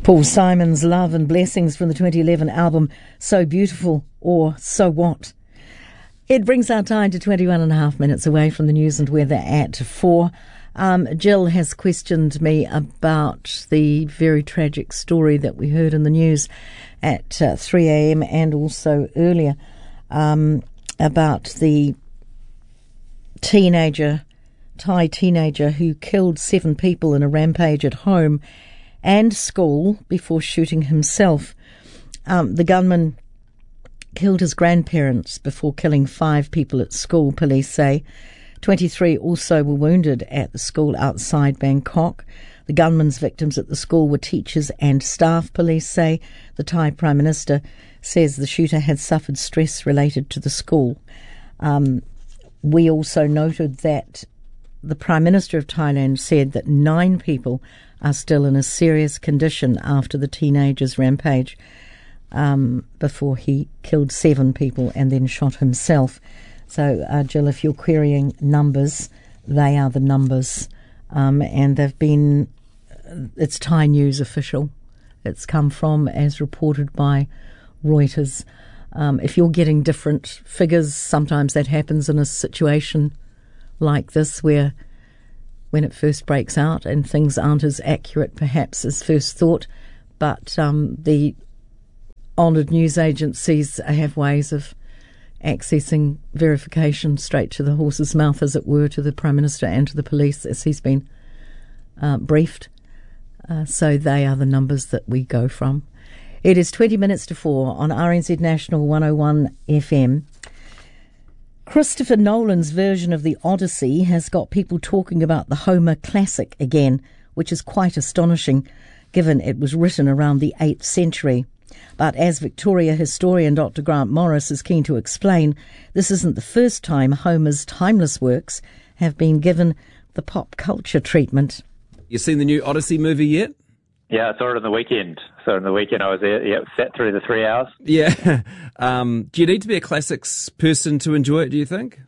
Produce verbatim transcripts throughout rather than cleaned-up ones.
Paul Simon's Love and Blessings from the twenty eleven album So Beautiful, or So What. It brings our time to twenty-one and a half minutes away from the news and weather at four. Um, Jill has questioned me about the very tragic story that we heard in the news at uh, three a.m. and also earlier um, about the teenager, Thai teenager who killed seven people in a rampage at home and school before shooting himself. Um, the gunman killed his grandparents before killing five people at school, police say. twenty-three also were wounded at the school outside Bangkok. The gunman's victims at the school were teachers and staff, police say. The Thai Prime Minister says the shooter had suffered stress related to the school. Um, we also noted that the Prime Minister of Thailand said that nine people are still in a serious condition after the teenager's rampage um, before he killed seven people and then shot himself. So, uh, Jill, if you're querying numbers, they are the numbers. Um, and they've been, it's Thai News official. It's come from, as reported by Reuters. Um, if you're getting different figures, sometimes that happens in a situation like this where when it first breaks out and things aren't as accurate perhaps as first thought, but um, the honoured news agencies have ways of accessing verification straight to the horse's mouth, as it were, to the Prime Minister and to the police as he's been uh, briefed. Uh, so they are the numbers that we go from. It is twenty minutes to four on R N Z National one oh one F M. Christopher Nolan's version of the Odyssey has got people talking about the Homer classic again, which is quite astonishing, given it was written around the eighth century. But as Victoria historian Doctor Grant Morris is keen to explain, this isn't the first time Homer's timeless works have been given the pop culture treatment. You seen the new Odyssey movie yet? Yeah, I saw it on the weekend. So on the weekend I was there, yeah, sat through the three hours. Yeah. Um, do you need to be a classics person to enjoy it, do you think?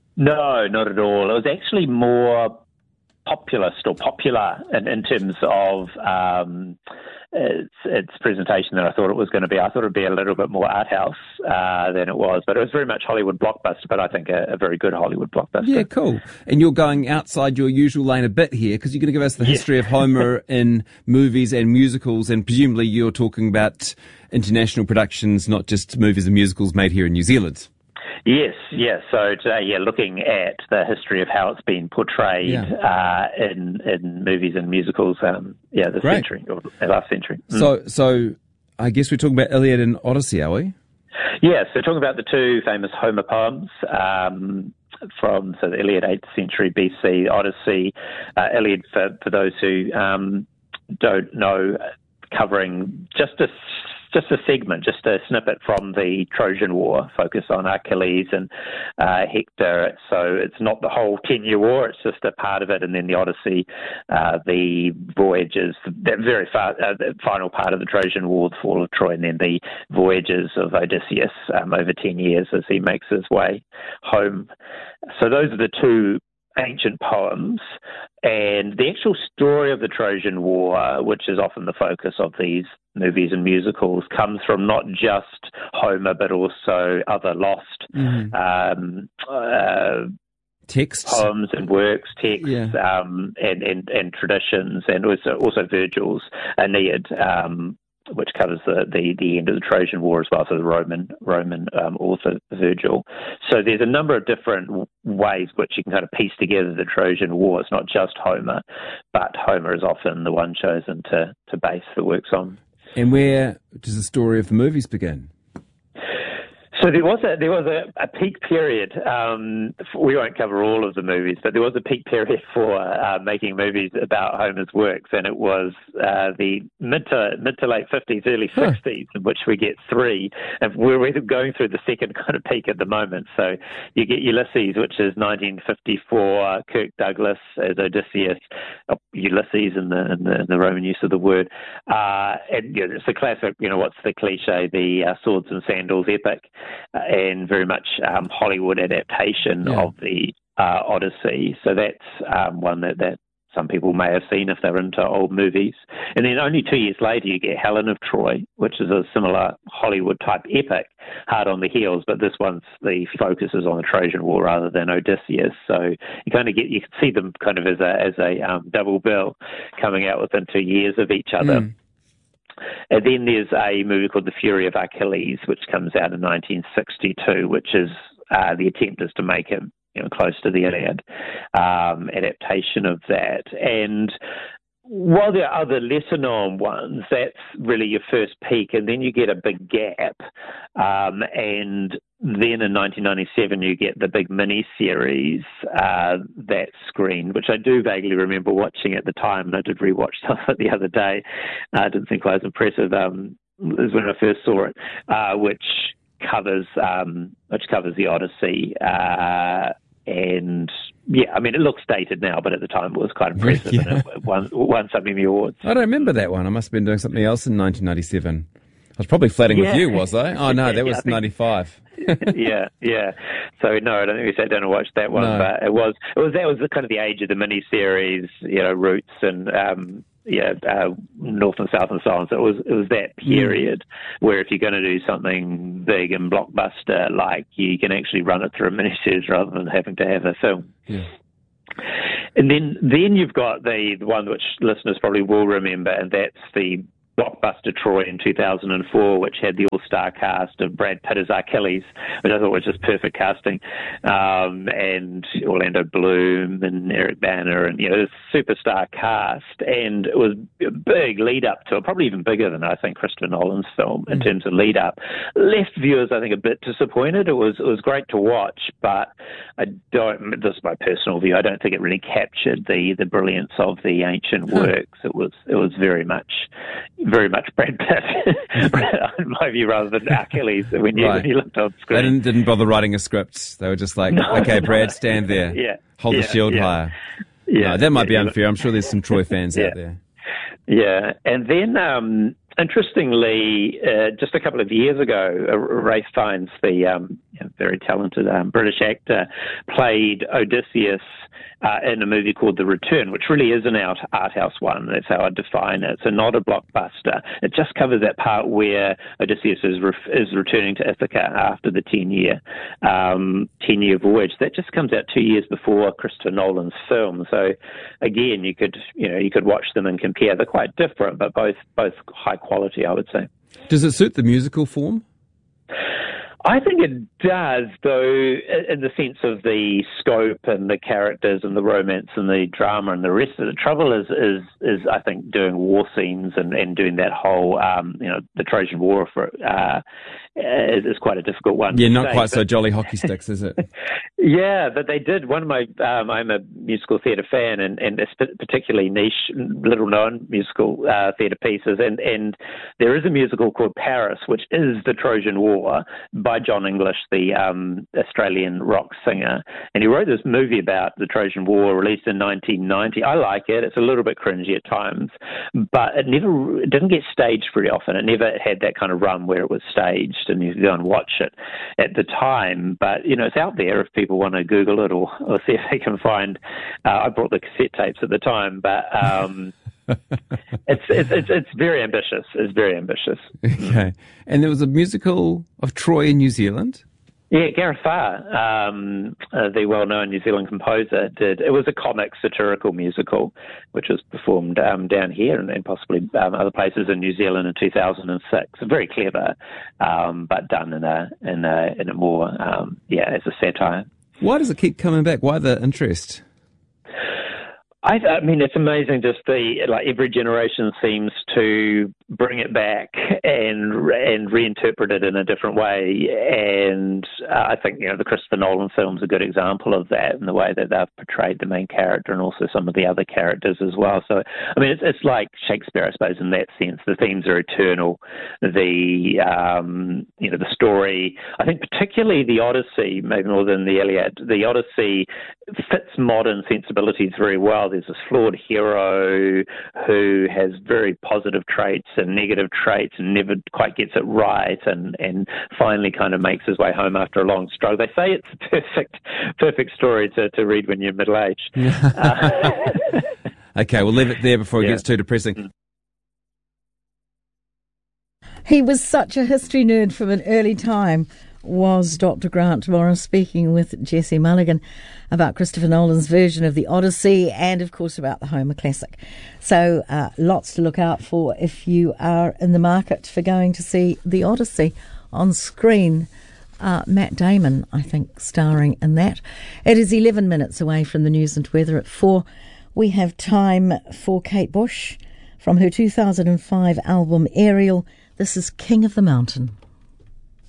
No, not at all. It was actually more populist or popular in, in terms of um, its, its presentation than I thought it was going to be. I thought it would be a little bit more art house uh, than it was, but it was very much Hollywood blockbuster, but I think a, a very good Hollywood blockbuster. Yeah, cool. And you're going outside your usual lane a bit here because you're going to give us the yeah. history of Homer in movies and musicals, and presumably you're talking about international productions, not just movies and musicals made here in New Zealand. Yes, yes. So today, yeah, looking at the history of how it's been portrayed yeah. uh, in in movies and musicals, um, yeah, this Great. century or last century. Mm. So, so I guess we're talking about Iliad and Odyssey, are we? Yeah, so talking about the two famous Homer poems um, from so the Iliad, eighth century B C, the Odyssey. Uh, Iliad, for for those who um, don't know, covering just a Just a segment, just a snippet from the Trojan War, focus on Achilles and uh, Hector. So it's not the whole ten-year war, it's just a part of it. And then the Odyssey, uh, the voyages, that very far, uh, the final part of the Trojan War, the fall of Troy, and then the voyages of Odysseus um, over ten years as he makes his way home. So those are the two ancient poems, and the actual story of the Trojan War, which is often the focus of these movies and musicals, comes from not just Homer but also other lost mm-hmm. um, uh, texts, poems and works, texts, yeah. um, and, and and traditions, and also also Virgil's Aeneid. Um, which covers the, the, the end of the Trojan War as well, so the Roman Roman um, author Virgil. So there's a number of different ways which you can kind of piece together the Trojan War. It's not just Homer, but Homer is often the one chosen to, to base the works on. And where does the story of the movies begin? So there was a there was a, a peak period. Um, we won't cover all of the movies, but there was a peak period for uh, making movies about Homer's works, and it was uh, the mid to mid to late fifties, early sixties, huh. in which we get three. And we're going through the second kind of peak at the moment. So you get Ulysses, which is nineteen fifty-four. Kirk Douglas as Odysseus, oh, Ulysses in the, in the in the Roman use of the word, uh, and you know, it's the classic. You know, what's the cliche? The uh, swords and sandals epic. Uh, and very much um, Hollywood adaptation yeah. of the uh, Odyssey. So that's um, one that, that some people may have seen if they're into old movies. And then only two years later, you get Helen of Troy, which is a similar Hollywood-type epic, hard on the heels, but this one's, the focus is on the Trojan War rather than Odysseus. So you kind of get, you can see them kind of as a, as a um, double bill coming out within two years of each other. Mm. And then there's a movie called The Fury of Achilles, which comes out in nineteen sixty-two, which is, uh, the attempt is to make it, you know, close to the Iliad, um, adaptation of that. And while there are other lesser-known ones, that's really your first peak, and then you get a big gap. Um, and then in nineteen ninety-seven, you get the big mini-series uh, that screened, which I do vaguely remember watching at the time, and I did rewatch some of it the other day. I uh, didn't think it was impressive um, as when I first saw it, uh, which covers um, which covers the Odyssey. Uh, And, yeah, I mean, it looks dated now, but at the time it was quite impressive. Yeah. And it won, won some Emmy Awards. I don't remember that one. I must have been doing something else in nineteen ninety-seven. I was probably flatting yeah. with you, was I? Oh, no, that was yeah, ninety-five. yeah, yeah. So, no, I don't think we sat down and watched that one. No. But it was, it was, that was the kind of the age of the miniseries, you know, Roots and... Um, yeah, uh, North and South and so on. So it was it was that period mm. where if you're going to do something big and blockbuster, like you can actually run it through a miniseries rather than having to have a film. Yeah. And then then you've got the, the one which listeners probably will remember, and that's the blockbuster Troy in two thousand four, which had the all-star cast of Brad Pitt as Achilles, which I thought was just perfect casting, um, and Orlando Bloom and Eric Bana, and, you know, this superstar cast, and it was a big lead-up to it, probably even bigger than, I think, Christopher Nolan's film in mm. terms of lead-up. Left viewers, I think, a bit disappointed. It was it was great to watch, but I don't, this is my personal view, I don't think it really captured the, the brilliance of the ancient works. It was it was very much very much Brad Pitt, in my view, rather than Achilles when you, right. when you looked on screen. They didn't, didn't bother writing a script. They were just like, no, okay, no. Brad, stand there. Yeah. Hold yeah, the shield yeah. higher. Yeah, no, that might yeah, be unfair. I'm sure there's some Troy fans yeah. out there. Yeah. And then, um, interestingly, uh, just a couple of years ago, uh, Ralph Fiennes, the um, you know, very talented um, British actor, played Odysseus uh, in a movie called The Return, which really is an art, art house one. That's how I define it. So not a blockbuster. It just covers that part where Odysseus is re- is returning to Ithaca after the ten-year um, ten-year voyage. That just comes out two years before Christopher Nolan's film. So again, you could you know you could watch them and compare. They're quite different, but both both high quality, I would say. Does it suit the musical form? I think it does, though, in the sense of the scope and the characters and the romance and the drama and the rest of it. The trouble is, is, is I think, doing war scenes and, and doing that whole, um, you know, the Trojan War for uh, is, is quite a difficult one. Yeah, to not say, quite so jolly hockey sticks, is it? Yeah, but they did. One of my, um, I'm a musical theatre fan, and, and particularly niche, little-known musical uh, theatre pieces, and, and there is a musical called Paris, which is the Trojan War, by John English, the um, Australian rock singer, and he wrote this movie about the Trojan War, released in nineteen ninety. I like it. It's a little bit cringy at times, but it never, it didn't get staged very often. It never had that kind of run where it was staged and you could go and watch it at the time. But, you know, it's out there if people want to Google it or, or see if they can find. Uh, I brought the cassette tapes at the time, but um, it's, it's it's it's very ambitious. It's very ambitious. Okay, and there was a musical of Troy in New Zealand. Yeah, Gareth Farr, um, uh, the well-known New Zealand composer, did. It was a comic satirical musical, which was performed um, down here and, and possibly um, other places in New Zealand in two thousand six. Very clever, um, but done in a in a in a more um, yeah as a satire. Why does it keep coming back? Why the interest? I, I mean, it's amazing. Just the like every generation seems to bring it back and and reinterpret it in a different way. And uh, I think you know the Christopher Nolan film's a good example of that, in the way that they've portrayed the main character and also some of the other characters as well. So I mean, it's it's like Shakespeare, I suppose, in that sense. The themes are eternal. The um, you know the story. I think particularly the Odyssey, maybe more than the Iliad. The Odyssey fits modern sensibilities very well. There's this flawed hero who has very positive traits and negative traits and never quite gets it right, and, and finally kind of makes his way home after a long struggle. They say it's a perfect perfect story to, to read when you're middle-aged. uh, Okay, we'll leave it there before it Yeah. gets too depressing. He was such a history nerd from an early time, was Doctor Grant Morris, speaking with Jesse Mulligan about Christopher Nolan's version of the Odyssey and, of course, about the Homer classic. So uh, lots to look out for if you are in the market for going to see the Odyssey on screen. Uh, Matt Damon, I think, starring in that. It is eleven minutes away from the news and weather at four. We have time for Kate Bush from her two thousand five album Ariel. This is King of the Mountain.